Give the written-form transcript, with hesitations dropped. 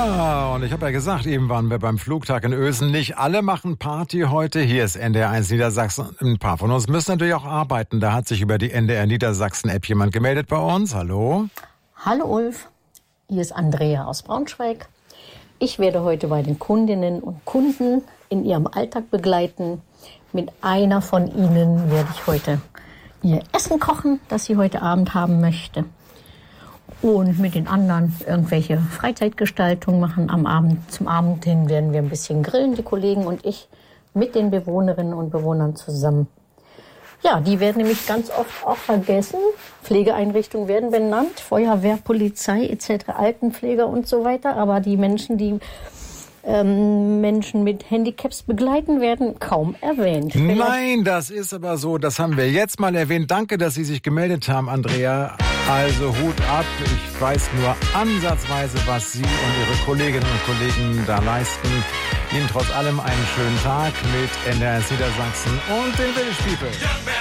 Ja, und ich habe ja gesagt, eben waren wir beim Flugtag in Ösen. Nicht alle machen Party heute. Hier ist NDR 1 Niedersachsen. Ein paar von uns müssen natürlich auch arbeiten. Da hat sich über die NDR Niedersachsen-App jemand gemeldet bei uns. Hallo? Hallo Ulf, hier ist Andrea aus Braunschweig. Ich werde heute bei den Kundinnen und Kunden in ihrem Alltag begleiten. Mit einer von ihnen werde ich heute ihr Essen kochen, das sie heute Abend haben möchte. Und mit den anderen irgendwelche Freizeitgestaltung machen. Am Abend, zum Abend hin werden wir ein bisschen grillen, die Kollegen und ich, mit den Bewohnerinnen und Bewohnern zusammen. Ja, die werden nämlich ganz oft auch vergessen. Pflegeeinrichtungen werden benannt, Feuerwehr, Polizei etc., Altenpfleger und so weiter. Aber die Menschen, die Menschen mit Handicaps begleiten, werden kaum erwähnt. Nein, das ist aber so. Das haben wir jetzt mal erwähnt. Danke, dass Sie sich gemeldet haben, Andrea. Also Hut ab. Ich weiß nur ansatzweise, was Sie und Ihre Kolleginnen und Kollegen da leisten. Ihnen trotz allem einen schönen Tag mit NDR Niedersachsen und den Village People.